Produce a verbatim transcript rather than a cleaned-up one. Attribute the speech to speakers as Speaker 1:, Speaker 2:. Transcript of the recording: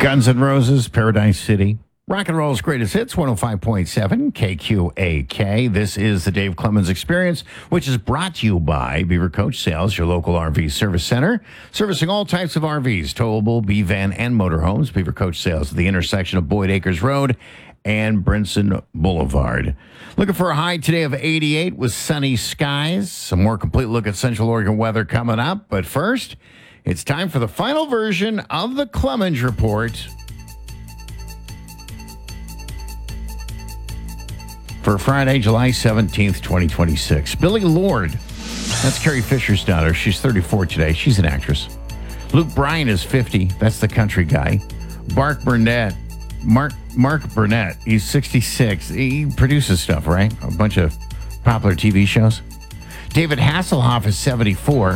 Speaker 1: Guns N' Roses, Paradise City. Rock and Roll's greatest hits, one oh five point seven K Q A K. This is the Dave Clemens Experience, which is brought to you by Beaver Coach Sales, your local R V service center, servicing all types of R Vs, towable, B-van, and motorhomes. Beaver Coach Sales at the intersection of Boyd Acres Road and Brinson Boulevard. Looking for a high today of eighty-eight with sunny skies. A more complete look at Central Oregon weather coming up. But first, it's time for the final version of the Clemens Report for Friday, July seventeenth, twenty twenty-six. Billy Lord, that's Carrie Fisher's daughter. She's thirty-four today. She's an actress. Luke Bryan is fifty. That's the country guy. Mark Burnett. Mark Mark Burnett. He's sixty-six. He produces stuff, right? A bunch of popular T V shows. David Hasselhoff is seventy-four.